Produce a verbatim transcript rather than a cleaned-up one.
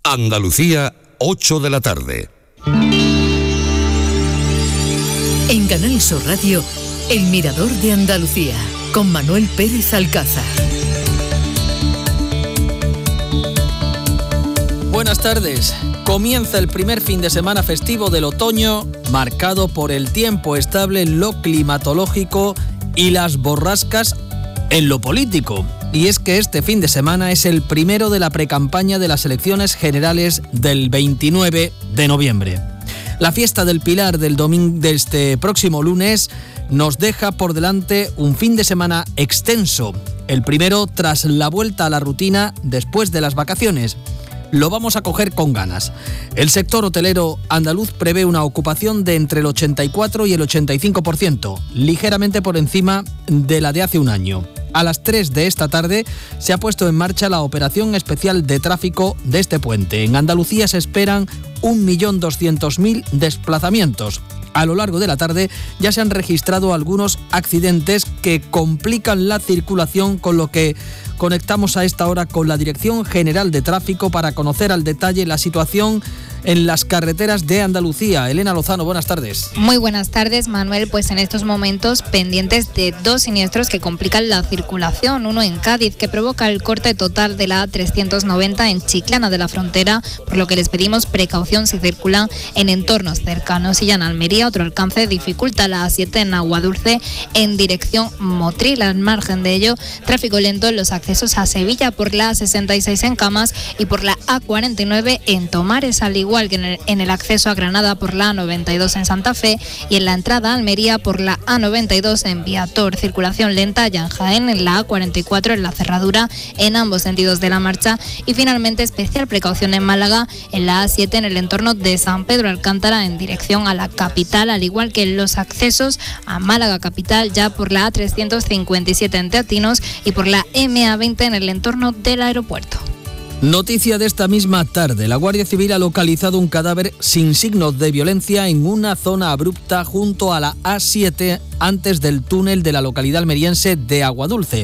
Andalucía, ocho de la tarde. En Canal Sur Radio, El Mirador de Andalucía, con Manuel Pérez Alcázar. Buenas tardes. Comienza el primer fin de semana festivo del otoño, marcado por el tiempo estable en lo climatológico y las borrascas en lo político. Y es que este fin de semana es el primero de la precampaña de las elecciones generales del veintinueve de noviembre. La fiesta del Pilar del domingo de este próximo lunes nos deja por delante un fin de semana extenso, el primero tras la vuelta a la rutina después de las vacaciones. Lo vamos a coger con ganas. El sector hotelero andaluz prevé una ocupación de entre el ochenta y cuatro y el ochenta y cinco por ciento, ligeramente por encima de la de hace un año. A las tres de esta tarde se ha puesto en marcha la operación especial de tráfico de este puente. En Andalucía se esperan un millón doscientos mil desplazamientos. A lo largo de la tarde ya se han registrado algunos accidentes que complican la circulación, con lo que conectamos a esta hora con la Dirección General de Tráfico para conocer al detalle la situación en las carreteras de Andalucía. Elena Lozano, buenas tardes. Muy buenas tardes, Manuel. Pues en estos momentos pendientes de dos siniestros que complican la circulación. Uno en Cádiz, que provoca el corte total de la A trescientos noventa en Chiclana de la Frontera, por lo que les pedimos precaución si circulan en entornos cercanos. Y ya en Almería, otro alcance dificulta la A siete en Aguadulce en dirección Motril. Al margen de ello, tráfico lento en los accesos a Sevilla por la A sesenta y seis en Camas y por la A cuarenta y nueve en Tomares, al igual que en el, en el acceso a Granada por la A noventa y dos en Santa Fe y en la entrada a Almería por la A noventa y dos en Viator. Circulación lenta ya en Jaén, en la A cuarenta y cuatro en la cerradura en ambos sentidos de la marcha, y finalmente especial precaución en Málaga en la A siete en el entorno de San Pedro Alcántara en dirección a la capital, al igual que en los accesos a Málaga capital ya por la A trescientos cincuenta y siete en Teatinos y por la M A veinte en el entorno del aeropuerto. Noticia de esta misma tarde. La Guardia Civil ha localizado un cadáver sin signos de violencia en una zona abrupta junto a la A siete, antes del túnel de la localidad almeriense de Aguadulce.